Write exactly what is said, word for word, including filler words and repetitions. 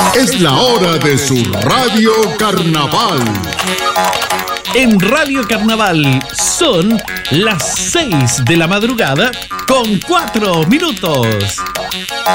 Es la hora de su Radio Carnaval. En Radio Carnaval son las seis de la madrugada con cuatro minutos.